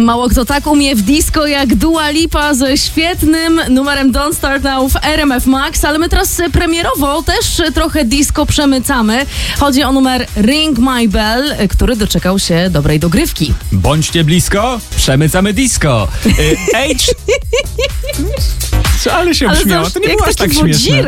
Mało kto tak umie w disco jak Dua Lipa ze świetnym numerem Don't Start Now w RMF Max, ale my teraz premierowo też trochę disco przemycamy. Chodzi o numer Ring My Bell, który doczekał się dobrej dogrywki. Bądźcie blisko, przemycamy disco. Ale się uśmiała, to nie było aż tak śmieszne.